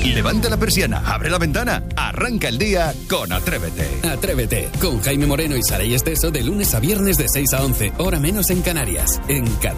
Levanta la persiana, abre la ventana, arranca el día con Atrévete. Atrévete, con Jaime Moreno y Saray Esteso de lunes a viernes de 6 a 11, hora menos en Canarias, en Cadena